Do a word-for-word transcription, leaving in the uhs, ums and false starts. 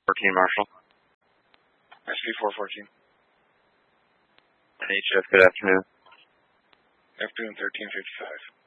fourteen Marshall. S P four fourteen. H F, good afternoon. Afternoon thirteen fifty-five.